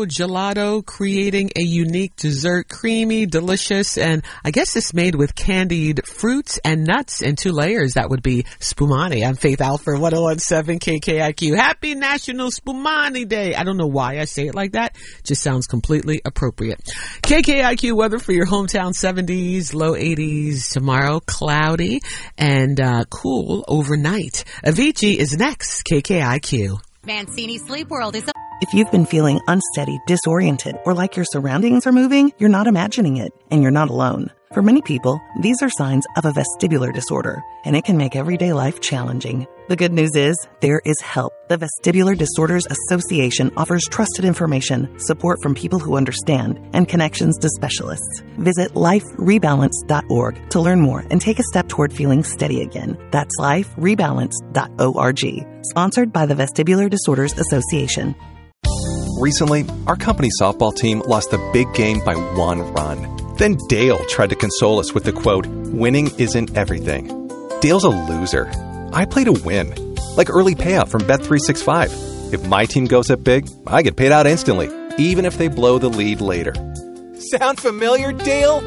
gelato, creating a unique dessert, creamy, delicious, and I guess it's made with candied fruits and nuts in 2 layers. That would be Spumani. I'm Faith Alford, 101.7 KKIQ. Happy National Spumani Day. I don't know why I say it like that. Just sounds completely appropriate. KKIQ weather for your hometown, 70s, low 80s tomorrow, cloudy and cool overnight. Avicii is next, KKIQ. Mancini Sleep World is... If you've been feeling unsteady, disoriented, or like your surroundings are moving, you're not imagining it, and you're not alone. For many people, these are signs of a vestibular disorder, and it can make everyday life challenging. The good news is, there is help. The Vestibular Disorders Association offers trusted information, support from people who understand, and connections to specialists. Visit liferebalance.org to learn more and take a step toward feeling steady again. That's liferebalance.org. Sponsored by the Vestibular Disorders Association. Recently, our company softball team lost the big game by 1 run. Then Dale tried to console us with the quote, "Winning isn't everything." Dale's a loser. I play to win. Like early payout from Bet365. If my team goes up big, I get paid out instantly, even if they blow the lead later. Sound familiar, Dale?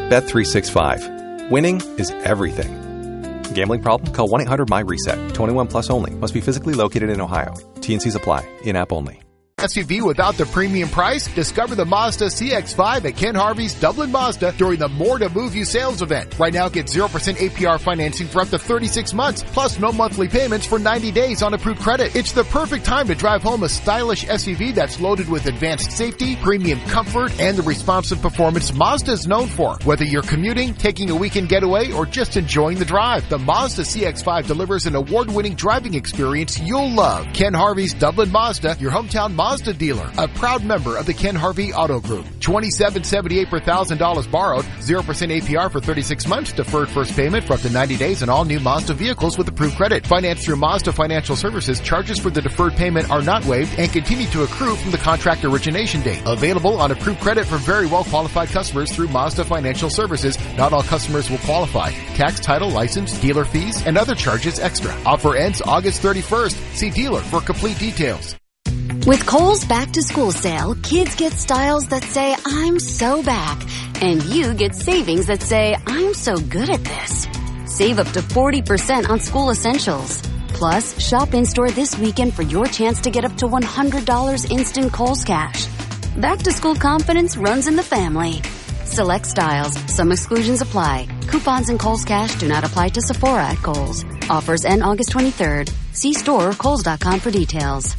Bet365. Winning is everything. Gambling problem? Call 1-800-MY-RESET. 21 plus only. Must be physically located in Ohio. T&Cs apply. In-app only. SUV without the premium price? Discover the Mazda CX-5 at Ken Harvey's Dublin Mazda during the More to Move You sales event. Right now, get 0% APR financing for up to 36 months, plus no monthly payments for 90 days on approved credit. It's the perfect time to drive home a stylish SUV that's loaded with advanced safety, premium comfort, and the responsive performance Mazda is known for. Whether you're commuting, taking a weekend getaway, or just enjoying the drive, the Mazda CX-5 delivers an award-winning driving experience you'll love. Ken Harvey's Dublin Mazda, your hometown Mazda dealer, a proud member of the Ken Harvey Auto Group. $27.78 per $1,000 borrowed, 0% APR for 36 months, deferred first payment for up to 90 days on all new Mazda vehicles with approved credit. Financed through Mazda Financial Services, charges for the deferred payment are not waived and continue to accrue from the contract origination date. Available on approved credit for very well-qualified customers through Mazda Financial Services. Not all customers will qualify. Tax, title, license, dealer fees, and other charges extra. Offer ends August 31st. See dealer for complete details. With Kohl's Back to School sale, kids get styles that say, "I'm so back." And you get savings that say, "I'm so good at this." Save up to 40% on school essentials. Plus, shop in-store this weekend for your chance to get up to $100 instant Kohl's cash. Back to school confidence runs in the family. Select styles. Some exclusions apply. Coupons and Kohl's cash do not apply to Sephora at Kohl's. Offers end August 23rd. See store or kohls.com for details.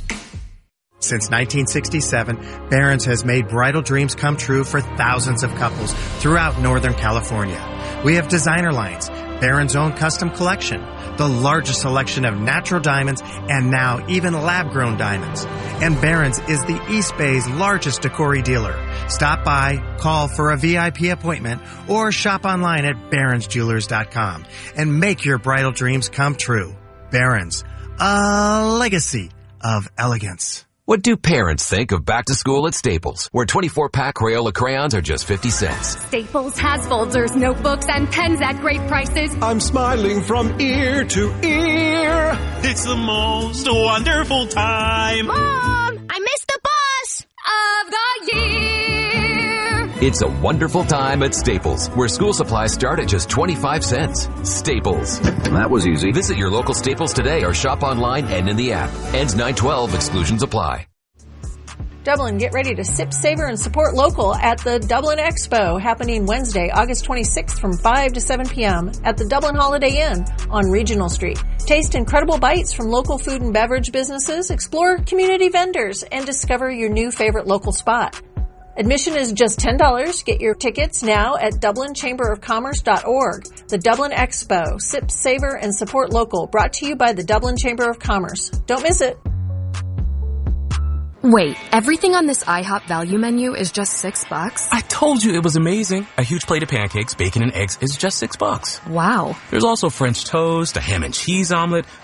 Since 1967, Barron's has made bridal dreams come true for thousands of couples throughout Northern California. We have designer lines, Barron's own custom collection, the largest selection of natural diamonds, and now even lab-grown diamonds. And Barron's is the East Bay's largest Decory dealer. Stop by, call for a VIP appointment, or shop online at barronsjewelers.com and make your bridal dreams come true. Barron's, a legacy of elegance. What do parents think of back to school at Staples, where 24-pack Crayola crayons are just 50 cents? Staples has folders, notebooks, and pens at great prices. I'm smiling from ear to ear. It's the most wonderful time. Mom, I missed the bus of the year. It's a wonderful time at Staples, where school supplies start at just 25 cents. Staples. That was easy. Visit your local Staples today or shop online and in the app. Ends 9/12. Exclusions apply. Dublin, get ready to sip, savor, and support local at the Dublin Expo, happening Wednesday, August 26th from 5 to 7 p.m. at the Dublin Holiday Inn on Regional Street. Taste incredible bites from local food and beverage businesses, explore community vendors, and discover your new favorite local spot. Admission is just $10. Get your tickets now at dublinchamberofcommerce.org. The Dublin Expo, sip, savor, and support local, brought to you by the Dublin Chamber of Commerce. Don't miss it. Wait, everything on this IHOP value menu is just $6? I told you it was amazing. A huge plate of pancakes, bacon, and eggs is just $6. Wow. There's also French toast, a ham and cheese omelet,